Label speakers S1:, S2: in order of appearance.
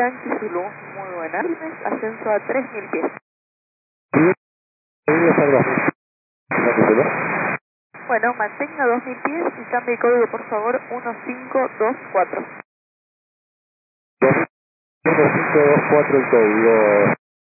S1: Yankee Zulu, muy buena. Ascenso a 3000 pies. Bueno, mantenga 2000 pies y cambie código por favor 1524.
S2: 1524 el código.